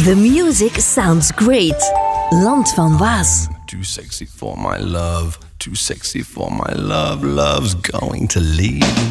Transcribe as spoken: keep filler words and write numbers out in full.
The music sounds great. Land van Waas. Too sexy for my love. Too sexy for my love. Love's going to leave